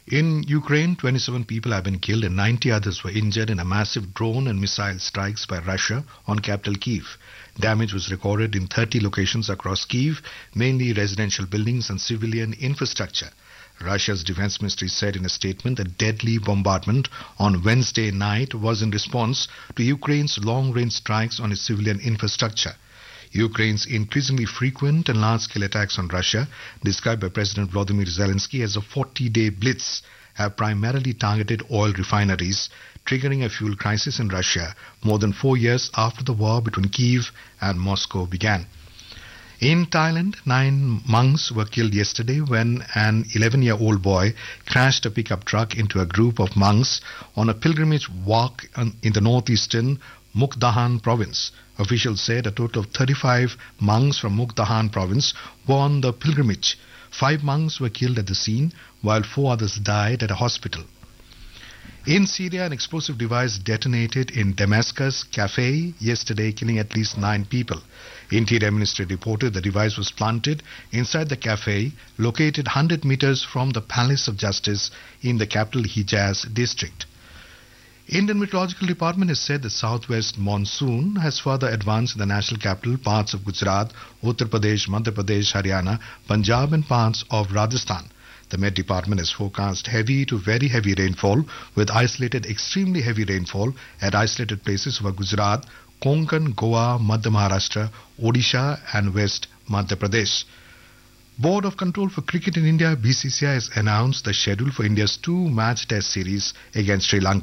In Ukraine, 27 people have been killed and 90 others were injured in a massive drone and missile strikes by Russia on capital Kyiv. Damage was recorded in 30 locations across Kyiv, mainly residential buildings and civilian infrastructure. Russia's defense ministry said in a statement that deadly bombardment on Wednesday night was in response to Ukraine's long-range strikes on its civilian infrastructure. Ukraine's increasingly frequent and large-scale attacks on Russia, described by President Volodymyr Zelensky as a 40-day blitz, have primarily targeted oil refineries, triggering a fuel crisis in Russia more than 4 years after the war between Kyiv and Moscow began. In Thailand, 9 monks were killed yesterday when an 11-year-old boy crashed a pickup truck into a group of monks on a pilgrimage walk in the northeastern Mukdahan province. Officials said a total of 35 monks from Mukdahan province were on the pilgrimage. 5 monks were killed at the scene, while 4 others died at a hospital. In Syria, an explosive device detonated in Damascus cafe yesterday, killing at least 9 people. Interior Ministry reported the device was planted inside the cafe, located 100 meters from the Palace of Justice in the capital Hijaz district. Indian Meteorological Department has said the southwest monsoon has further advanced in the national capital, parts of Gujarat, Uttar Pradesh, Madhya Pradesh, Haryana, Punjab and parts of Rajasthan. The Met Department has forecast heavy to very heavy rainfall with isolated extremely heavy rainfall at isolated places over Gujarat, Konkan, Goa, Madhya Maharashtra, Odisha and West Madhya Pradesh. Board of Control for Cricket in India, BCCI, has announced the schedule for India's 2-match test series against Sri Lanka.